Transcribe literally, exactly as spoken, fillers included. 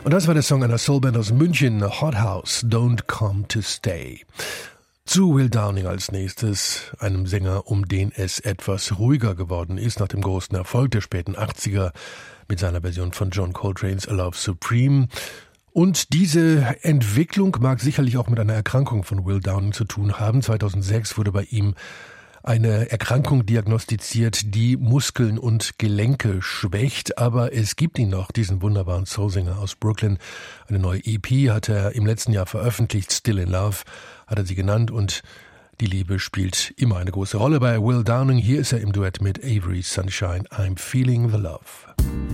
Und das war der Song einer Soulband aus München, Hot House, Don't Come to Stay. Zu Will Downing als nächstes, einem Sänger, um den es etwas ruhiger geworden ist nach dem großen Erfolg der späten achtziger mit seiner Version von John Coltrane's A Love Supreme. Und diese Entwicklung mag sicherlich auch mit einer Erkrankung von Will Downing zu tun haben. zweitausendsechs wurde bei ihm eine Erkrankung diagnostiziert, die Muskeln und Gelenke schwächt, aber es gibt ihn noch, diesen wunderbaren Soulsänger aus Brooklyn. Eine neue E P hat er im letzten Jahr veröffentlicht, Still in Love hat er sie genannt, und die Liebe spielt immer eine große Rolle bei Will Downing. Hier ist er im Duett mit Avery Sunshine, I'm Feeling the Love.